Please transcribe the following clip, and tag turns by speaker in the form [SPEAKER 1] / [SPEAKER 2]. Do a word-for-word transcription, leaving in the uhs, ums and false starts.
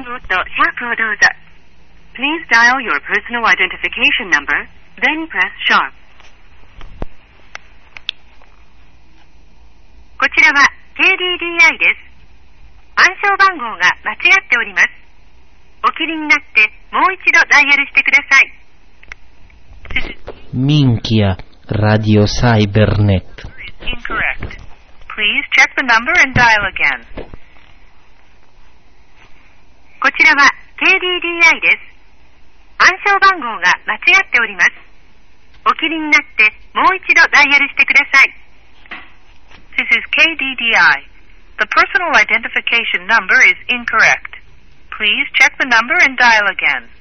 [SPEAKER 1] 号とシャープをどうぞ。Please dial your personal identification number, then press sharp. こちらは ケーディーディーアイ です。暗証番号が間違っております。お切りになってもう一度ダイヤルしてください。
[SPEAKER 2] Minchia, Radio Cybernet.
[SPEAKER 3] Incorrect. Please check the number and dial again.
[SPEAKER 1] こちらは ケーディーディーアイ です。暗証番号が間違っております。お切りになってもう一度ダイヤルしてください。
[SPEAKER 3] This isケーディーディーアイ. The personal identification number is incorrect. Please check the number and dial again.